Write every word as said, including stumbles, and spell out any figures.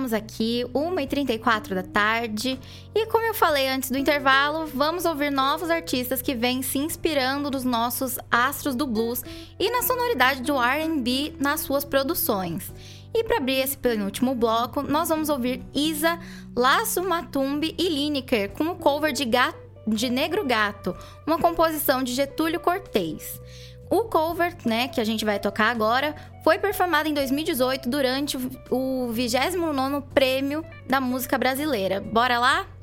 Estamos aqui, uma e trinta e quatro da tarde. E como eu falei antes do intervalo, vamos ouvir novos artistas que vêm se inspirando nos nossos astros do blues e na sonoridade do R and B nas suas produções. E para abrir esse penúltimo bloco, nós vamos ouvir Isa, Laço Matumbi e Lineker com o cover de, Gato, de Negro Gato, uma composição de Getúlio Cortez. O cover, né, que a gente vai tocar agora, foi performado em dois mil e dezoito durante o vigésimo nono Prêmio da Música Brasileira. Bora lá?